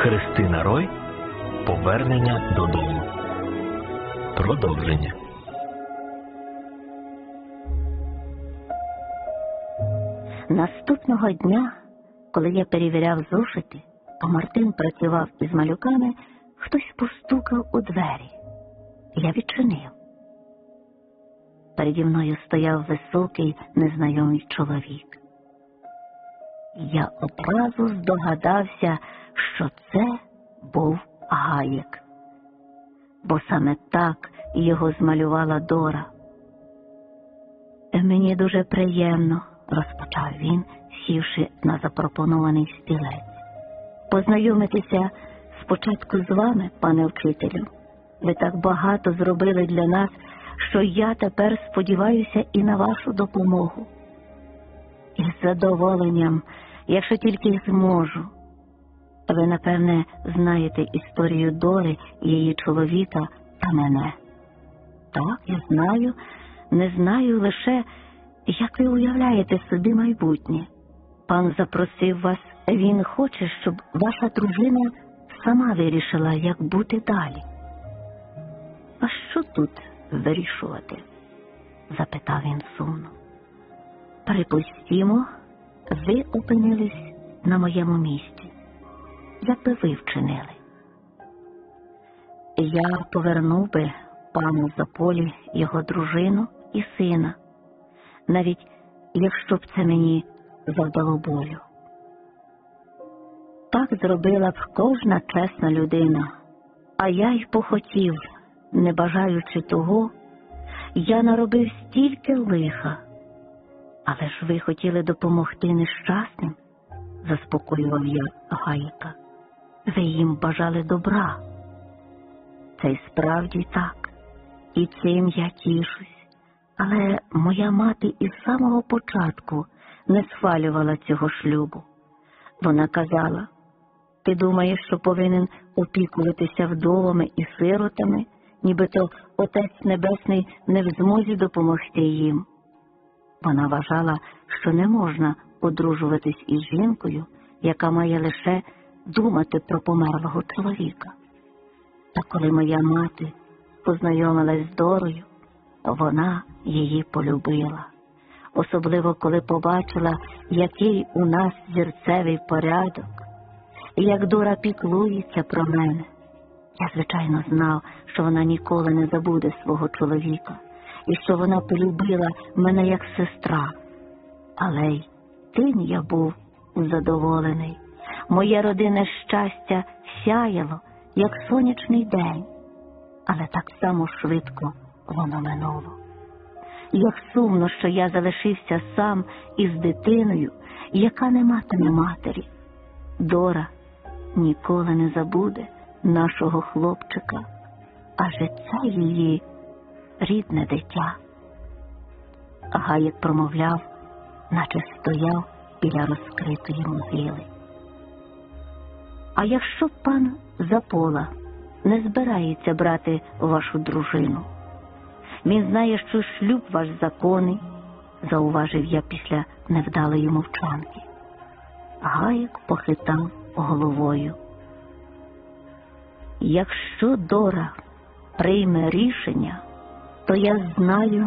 Христина Рой. Повернення додому. Продовження. Наступного дня, коли я перевіряв зошити, а Мартин працював із малюками, хтось постукав у двері. Я відчинив. Переді мною стояв високий незнайомий чоловік. Я одразу здогадався, що це був Гаєк. Бо саме так його змалювала Дора. «Мені дуже приємно», – розпочав він, сівши на запропонований стілець. «Познайомитися спочатку з вами, пане вчителю. Ви так багато зробили для нас, що я тепер сподіваюся і на вашу допомогу. І з задоволенням, якщо тільки зможу. Ви, напевне, знаєте історію Дори, її чоловіка та мене». «Так, я знаю. Не знаю лише, як ви уявляєте собі майбутнє. Пан запросив вас, він хоче, щоб ваша дружина сама вирішила, як бути далі». «А що тут вирішувати?» – запитав він сумно. «Припустімо, ви опинились на моєму місці. Як би ви вчинили?» «Я повернув би пану Заполі його дружину і сина, навіть якщо б це мені завдало болю. Так зробила б кожна чесна людина, а я й похотів, не бажаючи того, я наробив стільки лиха. Але ж ви хотіли допомогти нещасним», – заспокоював я Гаєка. «Ви їм бажали добра». «Це й справді так, і цим я тішусь. Але моя мати із самого початку не схвалювала цього шлюбу. Вона казала: ти думаєш, що повинен опікуватися вдовами і сиротами, нібито Отець Небесний не в змозі допомогти їм. Вона вважала, що не можна одружуватись із жінкою, яка має лише думати про померлого чоловіка. Та коли моя мати познайомилась з Дорою, вона її полюбила. Особливо, коли побачила, який у нас зірцевий порядок, і як Дора піклується про мене. Я, звичайно, знав, що вона ніколи не забуде свого чоловіка, і що вона полюбила мене як сестра. Але й тим я був задоволений. Моє родинне щастя сяяло, як сонячний день, але так само швидко воно минуло. Як сумно, що я залишився сам із дитиною, яка не матиме матері. Дора ніколи не забуде нашого хлопчика, адже це її рідне дитя. Гаєк промовляв, наче стояв біля розкритої могили. А якщо пан Запола не збирається брати вашу дружину? Він знає, що шлюб ваш законний, зауважив я після невдалої мовчанки. Гаєк похитав головою. Якщо Дора прийме рішення, то я знаю,